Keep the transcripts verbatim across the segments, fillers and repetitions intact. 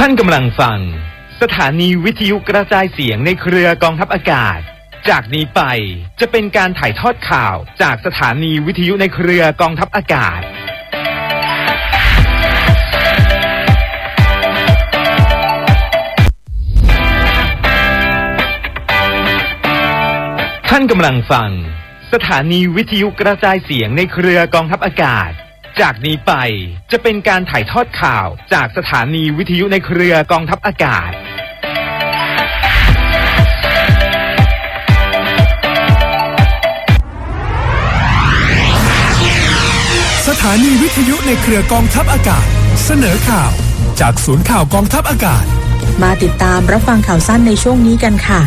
ท่านกำลังฟังสถานีวิทยุกระจายเสียงในเครือกองทัพอากาศจากนี้ไปจะเป็นการถ่ายทอดข่าวจากสถานีวิทยุในเครือกองทัพอากาศท่านกำลังฟังสถานีวิทยุกระจายเสียงในเครือกองทัพอากาศจากนี้ไปจะเป็นการถ่ายทอดข่าวจากสถานีวิทยุในเครือกองทัพอากาศสถานีวิทยุในเครือกองทัพอากาศเสนอข่าวจากศูนย์ข่าวกองทัพอากาศมาติดตามรับฟังข่าวสั้นในช่วงนี้กันค่ะ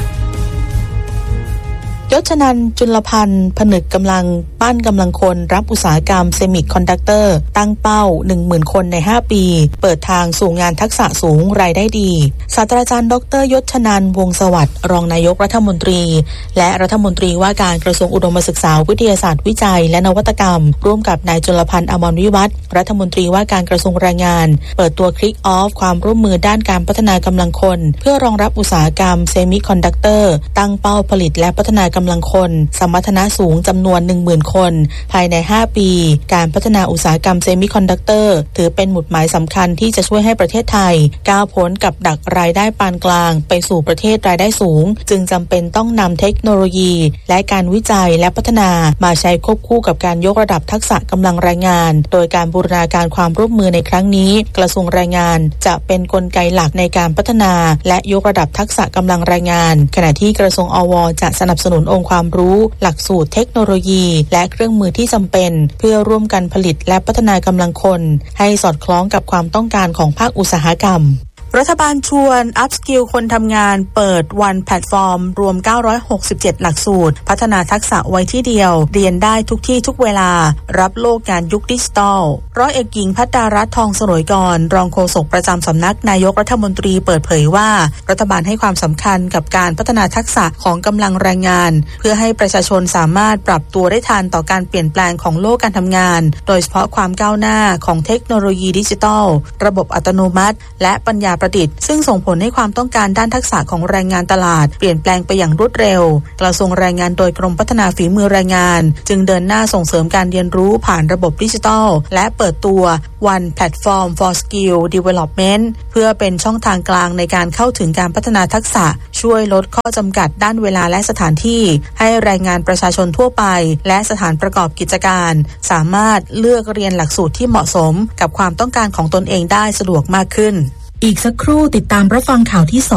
ยศนันท์ จุลพันธ์ผนึกกำลังปั้นกำลังคนรับอุตสาหกรรมเซมิคอนดักเตอร์ตั้งเป้า หนึ่งหมื่น คนในห้าปีเปิดทางสู่งานทักษะสูงรายได้ดีศาสตราจารย์ดรยศนันท์วงศ์สวัสดิ์รองนายกรัฐมนตรีและรัฐมนตรีว่าการกระทรวงอุดมศึกษาวิทยาศาสตร์วิจัยและนวัตกรรมร่วมกับนายจุลพันธ์อมรวิวัฒน์รัฐมนตรีว่าการกระทรวงแรงงานเปิดตัวคลิกออฟความร่วมมือด้านการพัฒนากำลังคนเพื่อรองรับอุตสาหกรรมเซมิคอนดักเตอร์ตั้งเป้าผลิตและพัฒนากำลังคนสมรรถนะสูงจำนวน หนึ่งหมื่น คนภายในห้าปีการพัฒนาอุตสาหกรรมเซมิคอนดักเตอร์ถือเป็นหมุดหมายสำคัญที่จะช่วยให้ประเทศไทยก้าวพ้นกับดักรายได้ปานกลางไปสู่ประเทศรายได้สูงจึงจำเป็นต้องนำเทคโนโลยีและการวิจัยและพัฒนามาใช้ควบคู่กับการยกระดับทักษะกำลังแรงงานโดยการบูรณาการความร่วมมือในครั้งนี้กระทรวงแรงงานจะเป็นกลไกหลักในการพัฒนาและยกระดับทักษะกำลังแรงงานขณะที่กระทรวงอวจะสนับสนุนองค์ความรู้หลักสูตรเทคโนโลยีและเครื่องมือที่จำเป็นเพื่อร่วมกันผลิตและพัฒนากำลังคนให้สอดคล้องกับความต้องการของภาคอุตสาหกรรมรัฐบาลชวนอัพสกิลคนทำงานเปิดวันแพลตฟอร์มรวมเก้าร้อยหกสิบเจ็ดหลักสูตรพัฒนาทักษะไว้ที่เดียวเรียนได้ทุกที่ทุกเวลารับโลกงานยุคดิจิทัลร้อยเอกหญิงภัตตารัตน์ทองสโรยกรรองโฆษกประจำสำนักนายกรัฐมนตรีเปิดเผยว่ารัฐบาลให้ความสำคัญกับการพัฒนาทักษะของกำลังแรงงานเพื่อให้ประชาชนสามารถปรับตัวได้ทันต่อการเปลี่ยนแปลงของโลกการทำงานโดยเฉพาะความก้าวหน้าของเทคโนโลยีดิจิทัลระบบอัตโนมัติและปัญญาประดิษฐ์ซึ่งส่งผลให้ความต้องการด้านทักษะของแรงงานตลาดเปลี่ยนแปลงไปอย่างรวดเร็วกระทรวงแรงงานโดยกรมพัฒนาฝีมือแรงงานจึงเดินหน้าส่งเสริมการเรียนรู้ผ่านระบบดิจิทัลและเปิดตัว One Platform for Skill Development เพื่อเป็นช่องทางกลางในการเข้าถึงการพัฒนาทักษะช่วยลดข้อจำกัดด้านเวลาและสถานที่ให้แรงงานประชาชนทั่วไปและสถานประกอบกิจการสามารถเลือกเรียนหลักสูตรที่เหมาะสมกับความต้องการของตนเองได้สะดวกมากขึ้นอีกสักครู่ติดตามรับฟังข่าวที่